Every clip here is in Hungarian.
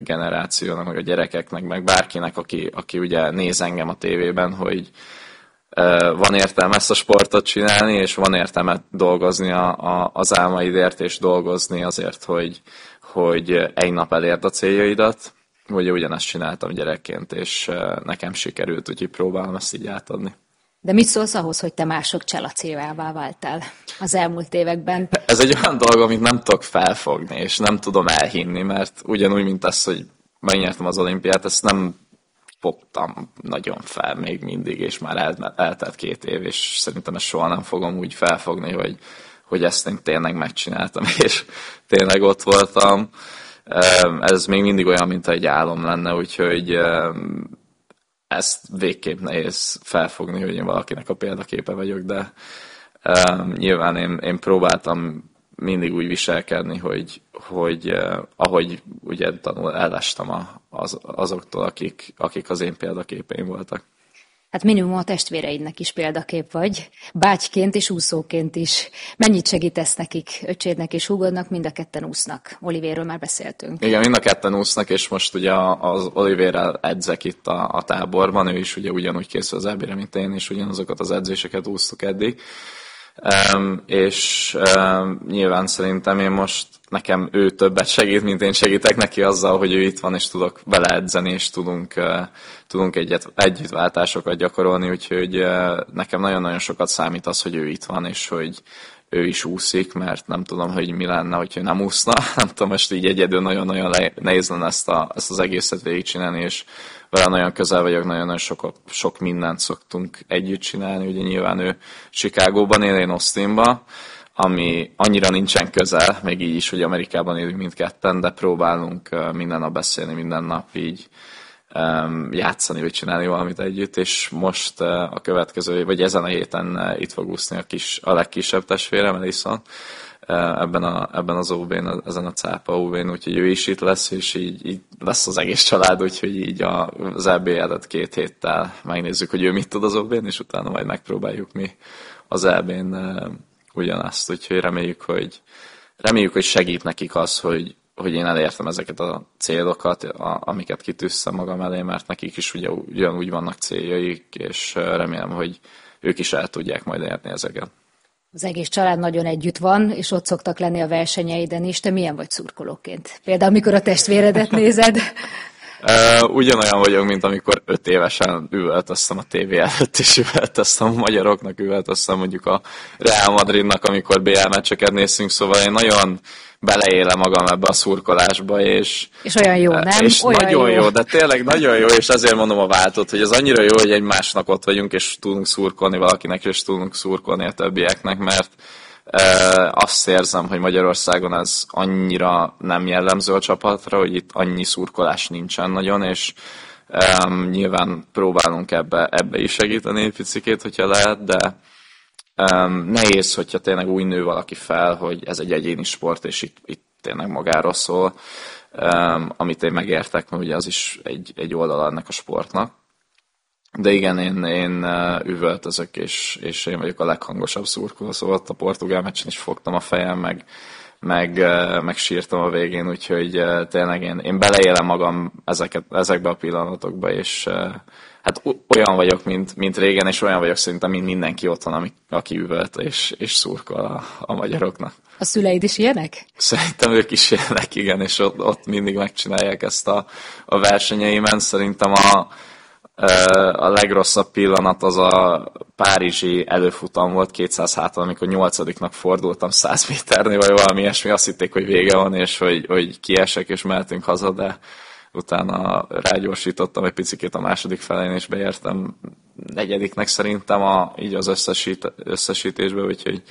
generációnak, meg a gyerekeknek, meg bárkinek, aki ugye néz engem a tévében, hogy van értelme ezt a sportot csinálni, és van értelme dolgozni az álmaidért, és dolgozni azért, hogy egy nap elérd a céljaidat. Ugye ugyanezt csináltam gyerekként, és nekem sikerült, úgyhogy próbálom ezt így átadni. De mit szólsz ahhoz, hogy te mások cselacévává váltál az elmúlt években? Ez egy olyan dolog, amit nem tudok felfogni, és nem tudom elhinni, mert ugyanúgy, mint az, hogy megnyertem az olimpiát, ezt nem fogtam nagyon fel még mindig, és már eltelt 2 év, és szerintem ezt soha nem fogom úgy felfogni, hogy ezt én tényleg megcsináltam, és tényleg ott voltam. Ez még mindig olyan, mint egy álom lenne, úgyhogy ezt végképp nehéz felfogni, hogy én valakinek a példaképe vagyok, de nyilván én próbáltam mindig úgy viselkedni, hogy ahogy ugye elestem azoktól, akik az én példaképeim voltak. Hát minimum a testvéreidnek is példakép vagy, bátyként és úszóként is. Mennyit segítesz nekik, öcsédnek és húgodnak, mind a ketten úsznak? Olivérről már beszéltünk. Igen, mind a ketten úsznak, és most ugye az Olivérrel edzek itt a táborban, ő is ugye ugyanúgy készül az EB-re, mint én, és ugyanazokat az edzéseket úsztuk eddig. És nyilván szerintem nekem ő többet segít, mint én segítek neki azzal, hogy ő itt van, és tudok vele edzeni, és tudunk együttváltásokat gyakorolni, úgyhogy nekem nagyon-nagyon sokat számít az, hogy ő itt van, és hogy ő is úszik, mert nem tudom, hogy mi lenne, hogyha nem úszna. Nem tudom, most így egyedül nagyon-nagyon nehéz lenne ezt az egészet végigcsinálni, és vele nagyon közel vagyok, nagyon-nagyon sok mindent szoktunk együtt csinálni. Ugye nyilván ő Chicagóban él, én Austinban, ami annyira nincsen közel, még így is, hogy Amerikában élünk mindketten, de próbálunk minden nap beszélni, minden nap így játszani, vagy csinálni valamit együtt, és most a következő, vagy ezen a héten itt fog úszni a legkisebb testvérem, Melissa, ebben az OB-n, ezen a cápa OB-n, úgyhogy ő is itt lesz, és így lesz az egész család, úgyhogy így az EB előtt 2 héttel megnézzük, hogy ő mit tud az OB-n, és utána majd megpróbáljuk mi az EB-n ugyanazt, úgyhogy reméljük, hogy segít nekik az, hogy én elértem ezeket a célokat, amiket kitűztem magam elé, mert nekik is ugyanúgy vannak céljaik, és remélem, hogy ők is el tudják majd érni ezeket. Az egész család nagyon együtt van, és ott szoktak lenni a versenyeiden is. Te milyen vagy szurkolóként? Például, amikor a testvéredet nézed? Ugyanolyan vagyok, mint amikor 5 évesen üvöltöztem a tévé előtt, és üvöltöztem a magyaroknak, üvöltöztem mondjuk a Real Madridnak, amikor BL meccseket néztünk, szóval én nagyon beleélem magam ebbe a szurkolásba, és olyan jó, nem? És olyan nagyon jó, de tényleg nagyon jó, és azért mondom a váltót, hogy ez annyira jó, hogy egymásnak ott vagyunk, és tudunk szurkolni valakinek, és tudunk szurkolni a többieknek, mert azt érzem, hogy Magyarországon ez annyira nem jellemző a csapatra, hogy itt annyi szurkolás nincsen nagyon, és nyilván próbálunk ebbe is segíteni egy picikét, hogyha lehet, de nehéz, hogyha tényleg úgy nő valaki fel, hogy ez egy egyéni sport, és itt tényleg magáról szól, amit én megértek, mert ugye az is egy oldal ennek a sportnak. De igen, én üvöltözök, és én vagyok a leghangosabb szurkoló, szóval ott a portugál meccsen is fogtam a fejem, meg sírtam a végén, úgyhogy tényleg én beleélem magam ezekbe a pillanatokba, és hát olyan vagyok, mint régen, és olyan vagyok szerintem, mint mindenki otthon, aki üvölt és szurkol a magyaroknak. A szüleid is ilyenek? Szerintem ők is ilyenek, igen, és ott mindig megcsinálják ezt a versenyeimen. Szerintem a legrosszabb pillanat az a párizsi előfutam volt 200 háton, amikor 8-nak fordultam 100 méternél, vagy valami ilyesmi, azt hitték, hogy vége van, és hogy kiesek, és mehetünk haza, de utána rágyorsítottam egy picikét a második felén, és beértem 4. szerintem így az összesítésbe, úgyhogy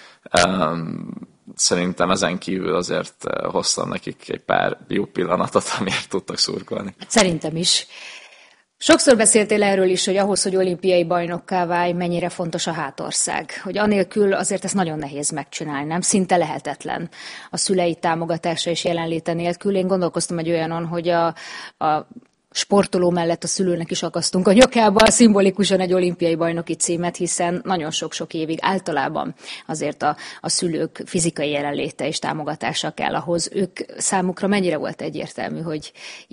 szerintem ezen kívül azért hoztam nekik egy pár jó pillanatot, amiért tudtak szurkolni. Szerintem is. Sokszor beszéltél erről is, hogy ahhoz, hogy olimpiai bajnokká válj, mennyire fontos a hátország. Hogy anélkül azért ezt nagyon nehéz megcsinálni, nem? Szinte lehetetlen a szülei támogatása és jelenléte nélkül. Én gondolkoztam egy olyanon, hogy a sportoló mellett a szülőnek is akasztunk a nyakába szimbolikusan egy olimpiai bajnoki címet, hiszen nagyon sok-sok évig általában azért a szülők fizikai jelenléte és támogatása kell ahhoz. Ők számukra mennyire volt egyértelmű, hogy